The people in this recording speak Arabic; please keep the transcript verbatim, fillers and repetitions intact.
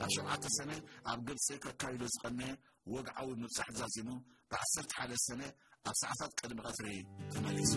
شبعة سنة أبقل سيكا كايلو سقنة وقعوا مبسح زازينو بعصرت حالة سنة أبسعفات قدم غفري تماليسو